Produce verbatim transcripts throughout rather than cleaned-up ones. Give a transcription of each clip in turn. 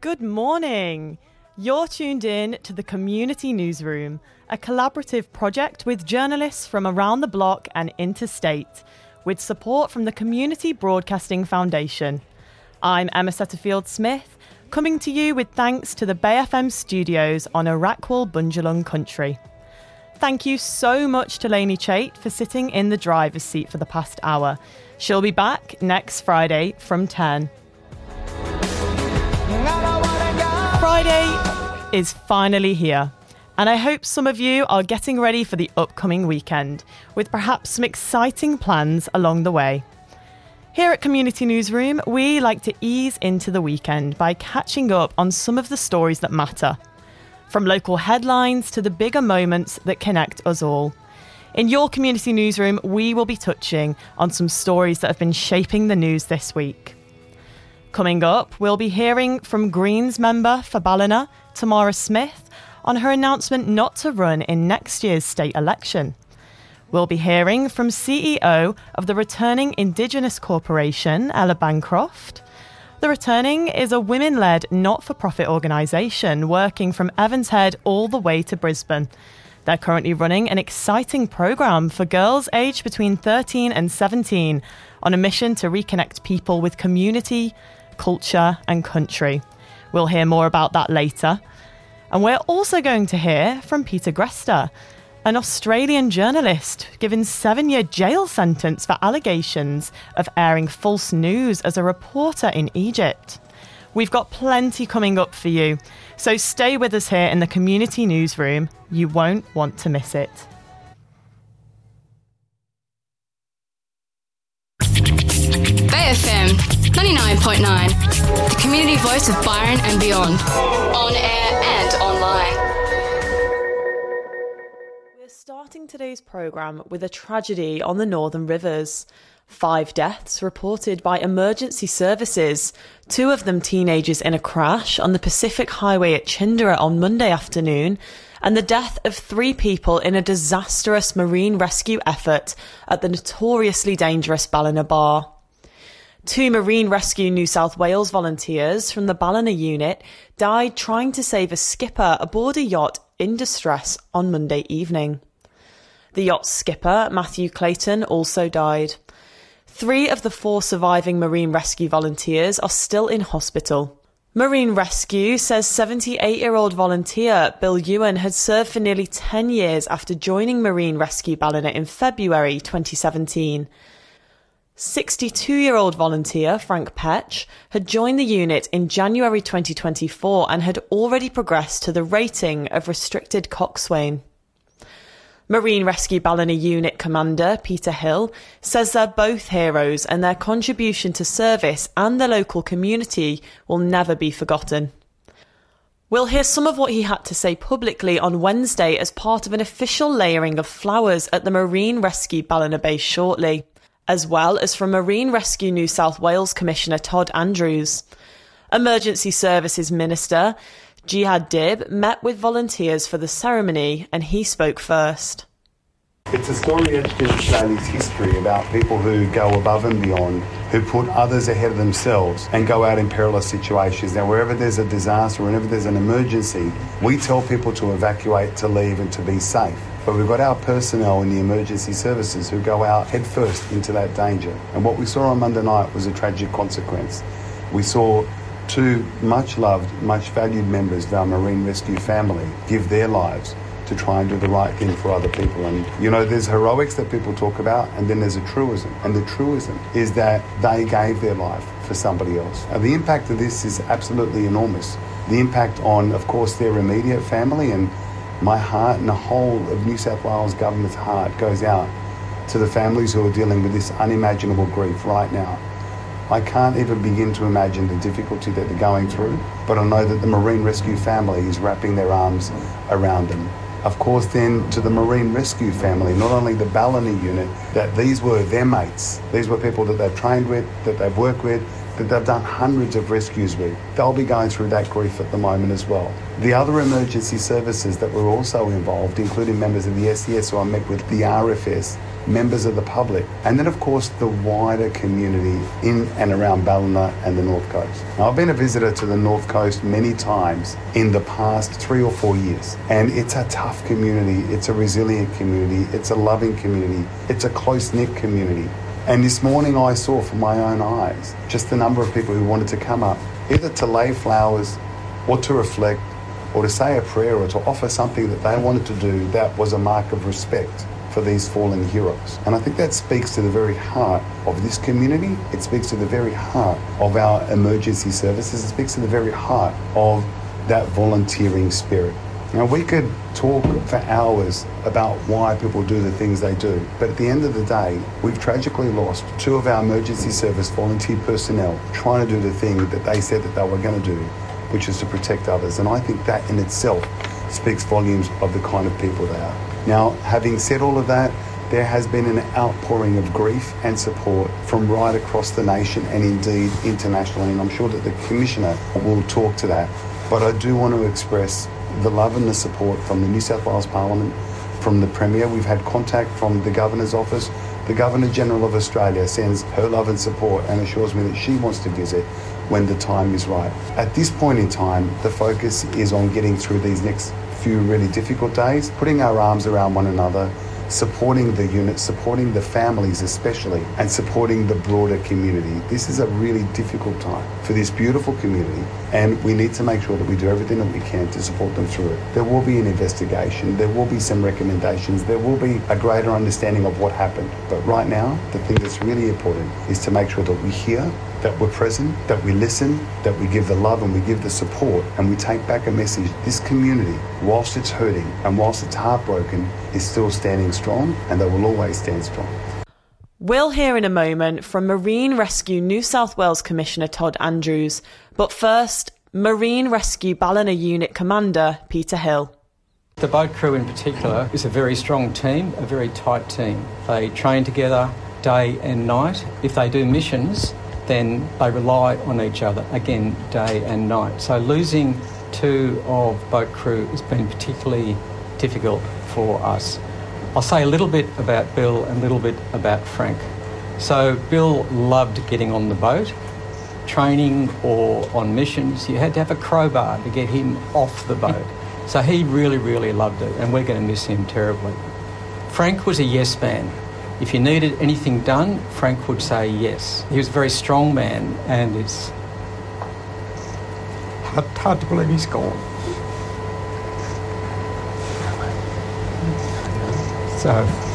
Good morning. You're tuned in to the Community Newsroom, a collaborative project with journalists from around the block and interstate, with support from the Community Broadcasting Foundation. I'm Emma Setterfield-Smith, coming to you with thanks to the Bay F M studios on Arakwal Bundjalung country. Thank you so much to Lainey Chait for sitting in the driver's seat for the past hour. She'll be back next Friday from ten. Friday is finally here, and I hope some of you are getting ready for the upcoming weekend, with perhaps some exciting plans along the way. Here at Community Newsroom, we like to ease into the weekend by catching up on some of the stories that matter, from local headlines to the bigger moments that connect us all. In your Community Newsroom, we will be touching on some stories that have been shaping the news this week. Coming up, we'll be hearing from Greens member for Ballina, Tamara Smith, on her announcement not to run in next year's state election. We'll be hearing from C E O of the Returning Indigenous Corporation, Ella Bancroft. The Returning is a women-led not-for-profit organisation working from Evans Head all the way to Brisbane. They're currently running an exciting programme for girls aged between thirteen and seventeen on a mission to reconnect people with community, culture and country. We'll hear more about that later. And we're also going to hear from Peter Grester, an Australian journalist given seven-year jail sentence for allegations of airing false news as a reporter in Egypt. We've got plenty coming up for you, so stay with us here in the Community Newsroom. You won't want to miss it. Bay F M ninety-nine point nine, the community voice of Byron and beyond, on air and online. We're starting today's programme with a tragedy on the Northern Rivers. Five deaths reported by emergency services, two of them teenagers in a crash on the Pacific Highway at Chindera on Monday afternoon, and the death of three people in a disastrous marine rescue effort at the notoriously dangerous Ballina Bar. Two Marine Rescue New South Wales volunteers from the Ballina unit died trying to save a skipper aboard a yacht in distress on Monday evening. The yacht's skipper, Matthew Clayton, also died. Three of the four surviving Marine Rescue volunteers are still in hospital. Marine Rescue says seventy-eight-year-old volunteer Bill Ewan had served for nearly ten years after joining Marine Rescue Ballina in February twenty seventeen. sixty-two-year-old volunteer Frank Petch had joined the unit in January twenty twenty-four and had already progressed to the rating of restricted coxswain. Marine Rescue Ballina Unit Commander Peter Hill says they're both heroes and their contribution to service and the local community will never be forgotten. We'll hear some of what he had to say publicly on Wednesday as part of an official layering of flowers at the Marine Rescue Ballina base shortly, as well as from Marine Rescue New South Wales Commissioner Todd Andrews. Emergency Services Minister Jihad Dib met with volunteers for the ceremony and he spoke first. It's a story etched in Australia's history about people who go above and beyond, who put others ahead of themselves and go out in perilous situations. Now, wherever there's a disaster, whenever there's an emergency, we tell people to evacuate, to leave and to be safe. But we've got our personnel in the emergency services who go out head first into that danger. And what we saw on Monday night was a tragic consequence. We saw two much-loved, much-valued members of our Marine Rescue family give their lives to try and do the right thing for other people. And, you know, there's heroics that people talk about, and then there's a truism. And the truism is that they gave their life for somebody else. And the impact of this is absolutely enormous. The impact on, of course, their immediate family, and my heart and the whole of New South Wales government's heart goes out to the families who are dealing with this unimaginable grief right now. I can't even begin to imagine the difficulty that they're going through, but I know that the Marine Rescue family is wrapping their arms around them. Of course, then, to the Marine Rescue family, not only the Ballina unit, that these were their mates. These were people that they've trained with, that they've worked with, that they've done hundreds of rescues with. They'll be going through that grief at the moment as well. The other emergency services that were also involved, including members of the S E S who I met with, the R F S, members of the public, and then of course the wider community in and around Ballina and the North Coast. Now, I've been a visitor to the North Coast many times in the past three or four years, and it's a tough community, it's a resilient community, it's a loving community, it's a close-knit community. And this morning I saw from my own eyes just the number of people who wanted to come up, either to lay flowers or to reflect or to say a prayer or to offer something that they wanted to do that was a mark of respect for these fallen heroes. And I think that speaks to the very heart of this community. It speaks to the very heart of our emergency services. It speaks to the very heart of that volunteering spirit. Now, we could talk for hours about why people do the things they do, but at the end of the day, we've tragically lost two of our emergency service volunteer personnel trying to do the thing that they said that they were going to do, which is to protect others. And I think that in itself speaks volumes of the kind of people they are. Now, having said all of that, there has been an outpouring of grief and support from right across the nation and indeed internationally, and I'm sure that the Commissioner will talk to that. But I do want to express the love and the support from the New South Wales Parliament, from the Premier. We've had contact from the Governor's office. The Governor-General of Australia sends her love and support and assures me that she wants to visit when the time is right. At this point in time, the focus is on getting through these next few really difficult days, putting our arms around one another, supporting the unit, supporting the families especially, and supporting the broader community. This is a really difficult time for this beautiful community, and we need to make sure that we do everything that we can to support them through it. There will be an investigation, there will be some recommendations, there will be a greater understanding of what happened. But right now, the thing that's really important is to make sure that we hear, that we're present, that we listen, that we give the love and we give the support, and we take back a message. This community, whilst it's hurting and whilst it's heartbroken, is still standing strong, and they will always stand strong. We'll hear in a moment from Marine Rescue New South Wales Commissioner Todd Andrews, but first, Marine Rescue Ballina Unit Commander Peter Hill. The boat crew in particular is a very strong team, a very tight team. They train together day and night. If they do missions, then they rely on each other, again, day and night. So losing two of boat crew has been particularly difficult for us. I'll say a little bit about Bill and a little bit about Frank. So Bill loved getting on the boat. Training or on missions, you had to have a crowbar to get him off the boat. So he really, really loved it, and we're going to miss him terribly. Frank was a yes man. If you needed anything done, Frank would say yes. He was a very strong man, and it's hard, hard to believe he's gone. So,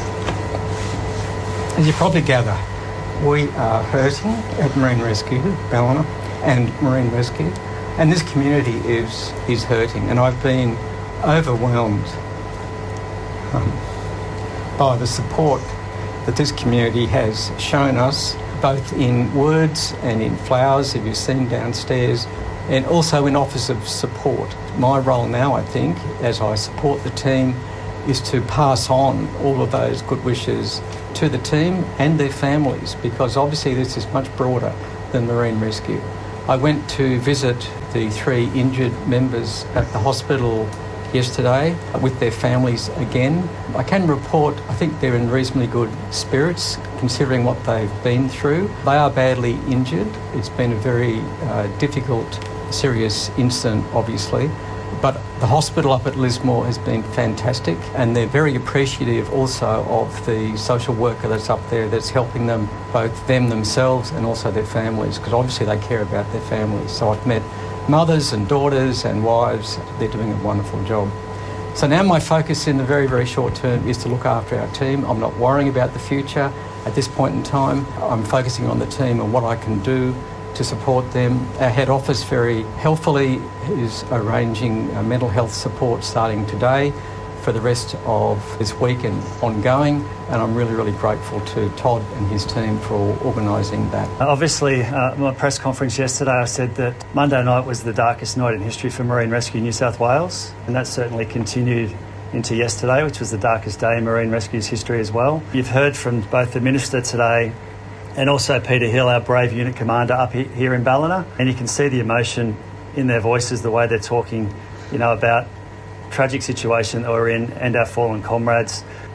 as you probably gather, we are hurting at Marine Rescue, Ballina, and Marine Rescue, and this community is is hurting, and I've been overwhelmed um, by the support that this community has shown us, both in words and in flowers, if you've seen downstairs, and also in offers of support. My role now, I think, as I support the team, is to pass on all of those good wishes to the team and their families, because obviously this is much broader than Marine Rescue. I went to visit the three injured members at the hospital yesterday with their families again. I can report, I think they're in reasonably good spirits considering what they've been through. They are badly injured. It's been a very uh, difficult, serious incident, obviously. But the hospital up at Lismore has been fantastic, and they're very appreciative also of the social worker that's up there that's helping them, both them themselves and also their families, because obviously they care about their families. So I've met mothers and daughters and wives. They're doing a wonderful job. So now my focus in the very, very short term is to look after our team. I'm not worrying about the future at this point in time. I'm focusing on the team and what I can do to support them. Our head office very helpfully is arranging uh, mental health support starting today for the rest of this week and ongoing, and I'm really, really grateful to Todd and his team for organising that. Obviously, uh, my press conference yesterday, I said that Monday night was the darkest night in history for Marine Rescue New South Wales, and that certainly continued into yesterday, which was the darkest day in Marine Rescue's history as well. You've heard from both the Minister today and also Peter Hill, our brave unit commander up here in Ballina, and you can see the emotion in their voices, the way they're talking, you know, about tragic situation that we're in and our fallen comrades.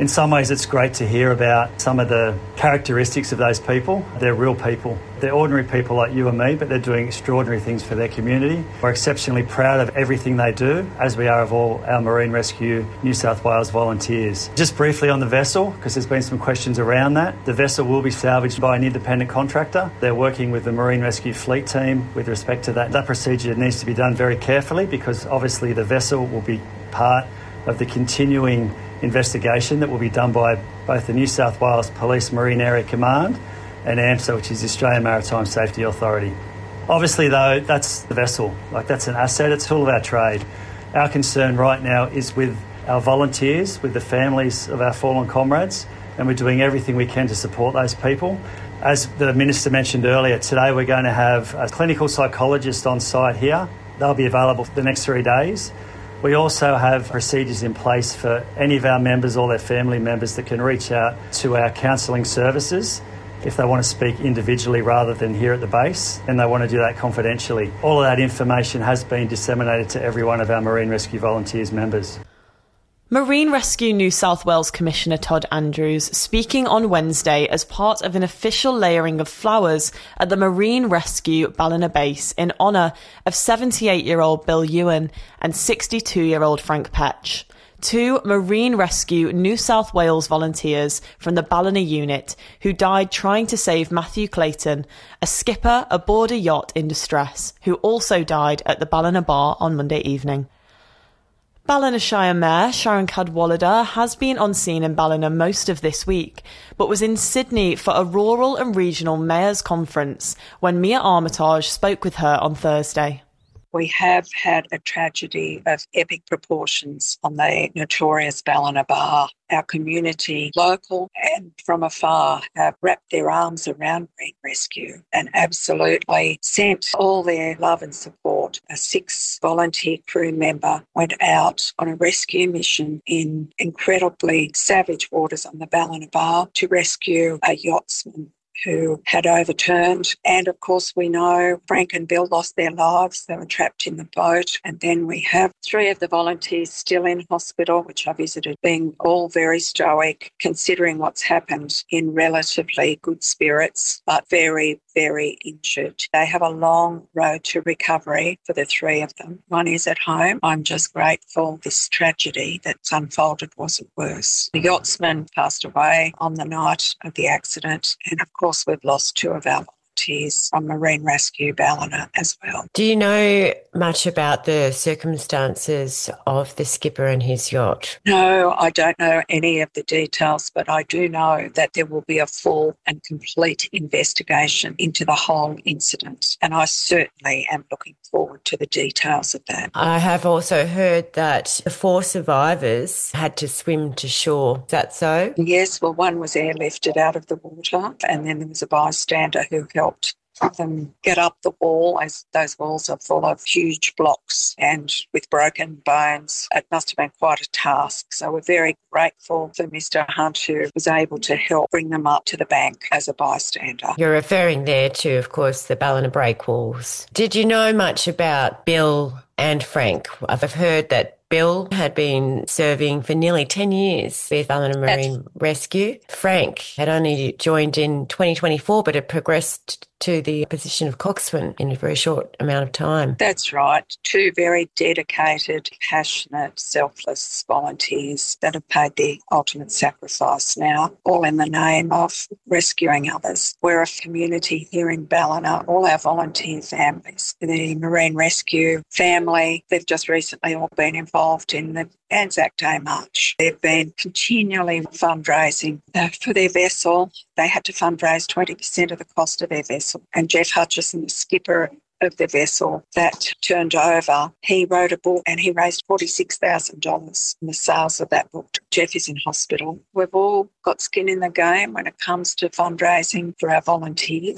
In some ways, it's great to hear about some of the characteristics of those people. They're real people. They're ordinary people like you and me, but they're doing extraordinary things for their community. We're exceptionally proud of everything they do, as we are of all our Marine Rescue New South Wales volunteers. Just briefly on the vessel, because there's been some questions around that. The vessel will be salvaged by an independent contractor. They're working with the Marine Rescue Fleet team with respect to that. That procedure needs to be done very carefully because obviously the vessel will be part of the continuing investigation that will be done by both the New South Wales Police Marine Area Command and AMSA, which is the Australian Maritime Safety Authority. Obviously, though, that's the vessel. Like, that's an asset. It's all of our trade. Our concern right now is with our volunteers, with the families of our fallen comrades, and we're doing everything we can to support those people. As the Minister mentioned earlier, today we're going to have a clinical psychologist on site here. They'll be available for the next three days. We also have procedures in place for any of our members or their family members that can reach out to our counselling services if they want to speak individually rather than here at the base, and they want to do that confidentially. All of that information has been disseminated to every one of our Marine Rescue Volunteers members. Marine Rescue New South Wales Commissioner Todd Andrews speaking on Wednesday as part of an official layering of flowers at the Marine Rescue Ballina Base in honour of seventy-eight-year-old Bill Ewan and sixty-two-year-old Frank Petch, two Marine Rescue New South Wales volunteers from the Ballina unit who died trying to save Matthew Clayton, a skipper aboard a yacht in distress, who also died at the Ballina Bar on Monday evening. Ballina Shire Mayor Sharon Cadwallader has been on scene in Ballina most of this week, but was in Sydney for a rural and regional mayors conference when Mia Armitage spoke with her on Thursday. We have had a tragedy of epic proportions on the notorious Ballina Bar. Our community, local and from afar, have wrapped their arms around Marine Rescue and absolutely sent all their love and support. A six volunteer crew member went out on a rescue mission in incredibly savage waters on the Ballina Bar to rescue a yachtsman who had overturned. And of course, we know Frank and Bill lost their lives. They were trapped in the boat. And then we have three of the volunteers still in hospital, which I visited, being all very stoic, considering what's happened, in relatively good spirits, but very, very injured. They have a long road to recovery for the three of them. One is at home. I'm just grateful this tragedy that's unfolded wasn't worse. The yachtsman passed away on the night of the accident. And of course, we've lost two of our volunteers from Marine Rescue Ballina as well. Do you know much about the circumstances of the skipper and his yacht? No, I don't know any of the details, but I do know that there will be a full and complete investigation into the whole incident, and I certainly am looking forward to the details of that. I have also heard that the four survivors had to swim to shore. Is that so? Yes, well, one was airlifted out of the water, and then there was a bystander who helped them get up the wall, as those walls are full of huge blocks and with broken bones. It must have been quite a task. So we're very grateful for Mister Hunt, who was able to help bring them up to the bank as a bystander. You're referring there to, of course, the Ballina breakwalls. Did you know much about Bill and Frank? I've heard that Bill had been serving for nearly ten years with Ballina Marine That's... Rescue. Frank had only joined in twenty twenty-four, but had progressed to the position of coxswain in a very short amount of time. That's right. Two very dedicated, passionate, selfless volunteers that have paid the ultimate sacrifice now, all in the name of rescuing others. We're a community here in Ballina, all our volunteer families, the Marine Rescue family, they've just recently all been involved in the Anzac Day March. They've been continually fundraising uh, for their vessel. They had to fundraise twenty percent of the cost of their vessel. And Jeff Hutchison, the skipper of the vessel that turned over, he wrote a book and he raised forty-six thousand dollars in the sales of that book. Jeff is in hospital. We've all got skin in the game when it comes to fundraising for our volunteers.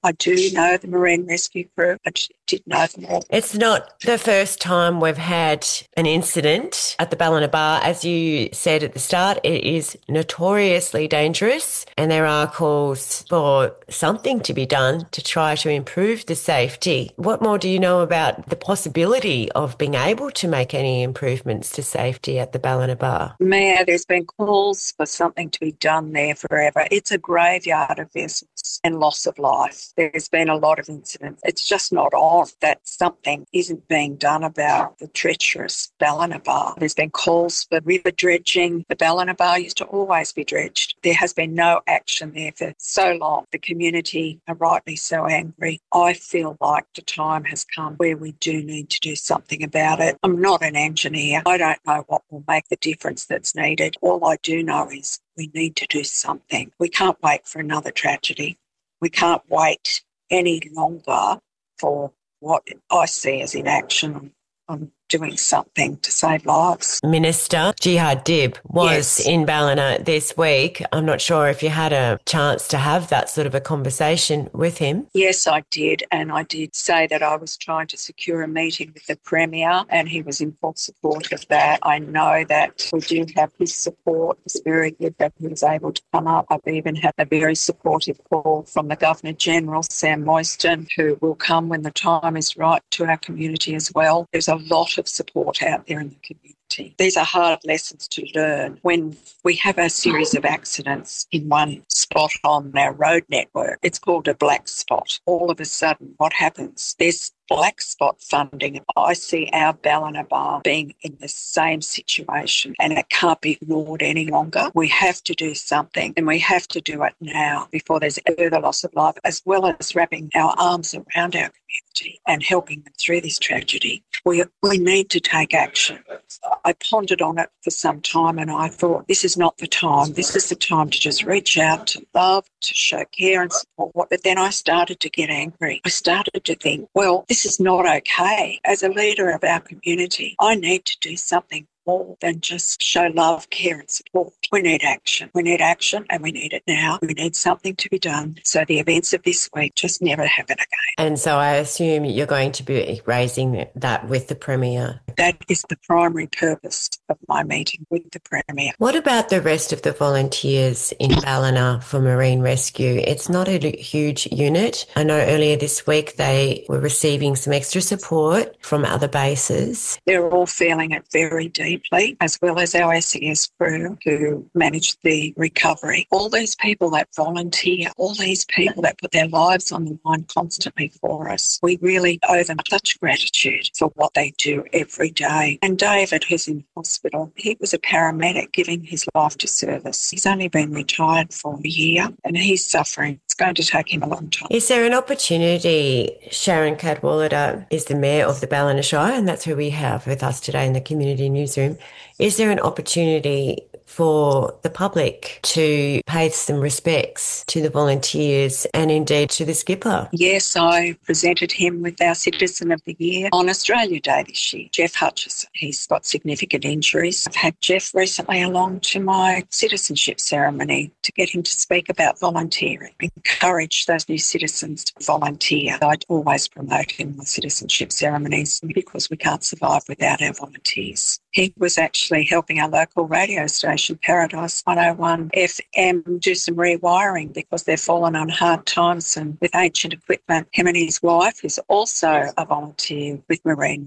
I do know the Marine Rescue Crew. I did know them all. It's not the first time we've had an incident at the Ballina Bar. As you said at the start, it is notoriously dangerous and there are calls for something to be done to try to improve the safety. What more do you know about the possibility of being able to make any improvements to safety at the Ballina Bar? Mia, there's been calls for something to be done there forever. It's a graveyard of vessels and loss of life. There's been a lot of incidents. It's just not on that something isn't being done about the treacherous Ballina Bar. There's been calls for river dredging. The Ballina Bar used to always be dredged. There has been no action there for so long. The community are rightly so angry. I feel like the time has come where we do need to do something about it. I'm not an engineer. I don't know what will make the difference that's needed. All I do know is we need to do something. We can't wait for another tragedy. We can't wait any longer for what I see as inaction on, on doing something to save lives. Minister Jihad Dib was Yes. in Ballina this week. I'm not sure if you had a chance to have that sort of a conversation with him. Yes, I did. And I did say that I was trying to secure a meeting with the Premier and he was in full support of that. I know that we do have his support. It's very good that he was able to come up. I've even had a very supportive call from the Governor-General, Sam Moyston, who will come when the time is right to our community as well. There's a lot of support out there in the community. These are hard lessons to learn. When we have a series of accidents in one spot on our road network, it's called a black spot. All of a sudden, what happens? There's black spot funding. I see our Ballina Bar being in the same situation and it can't be ignored any longer. We have to do something and we have to do it now before there's further loss of life, as well as wrapping our arms around our community and helping them through this tragedy. We, we need to take action. I pondered on it for some time and I thought, this is not the time. This is the time to just reach out, to love, to show care and support. But then I started to get angry. I started to think, well, this is not okay. As a leader of our community, I need to do something more than just show love, care and support. We need action. We need action and we need it now. We need something to be done so the events of this week just never happen again. And so I assume you're going to be raising that with the Premier. That is the primary purpose of my meeting with the Premier. What about the rest of the volunteers in Ballina for Marine Rescue? It's not a huge unit. I know earlier this week they were receiving some extra support from other bases. They're all feeling it very deeply, as well as our S E S crew who manage the recovery. All these people that volunteer, all these people that put their lives on the line constantly for us, we really owe them such gratitude for what they do every day. And David, who's in hospital, he was a paramedic giving his life to service. He's only been retired for a year and he's suffering. It's going to take him a long time. Is there an opportunity? Sharon Cadwallader is the Mayor of the Ballina Shire and that's who we have with us today in the community newsroom. Is there an opportunity for the public to pay some respects to the volunteers and indeed to the skipper? Yes, I presented him with our Citizen of the Year on Australia Day this year, Jeff Hutchison. He's got significant injuries. I've had Jeff recently along to my citizenship ceremony to get him to speak about volunteering, encourage those new citizens to volunteer. I'd always promote him in the citizenship ceremonies because we can't survive without our volunteers. He was actually helping our local radio station, Paradise one oh one F M, do some rewiring because they've fallen on hard times and with ancient equipment. Him and his wife, who's also a volunteer with Marine